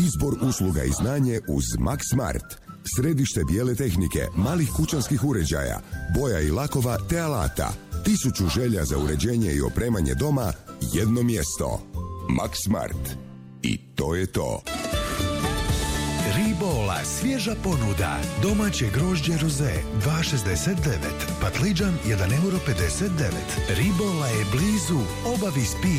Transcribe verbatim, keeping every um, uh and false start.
Izbor usluga i znanje uz Max Smart. Središte bijele tehnike, malih kućanskih uređaja, boja i lakova te alata. Tisuću želja za uređenje i opremanje doma, jedno mjesto. Max Smart. I to je to. Ribola, svježa ponuda. Domaće grožđe roze dva šezdeset devet, patliđan jedan euro pedeset devet. Ribola je blizu, obavi spi